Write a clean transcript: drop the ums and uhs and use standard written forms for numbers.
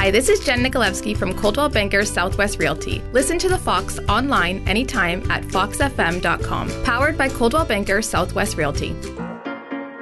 Hi, this is Jen Nikolewski from Coldwell Banker Southwest Realty. Listen to The Fox online anytime at foxfm.com. Powered by Coldwell Banker Southwest Realty.